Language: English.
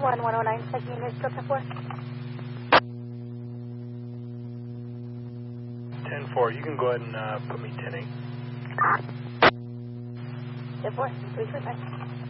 1109, checking in, stroke 4. 10-4, you can go ahead and put me 10-8. 10-4, 325.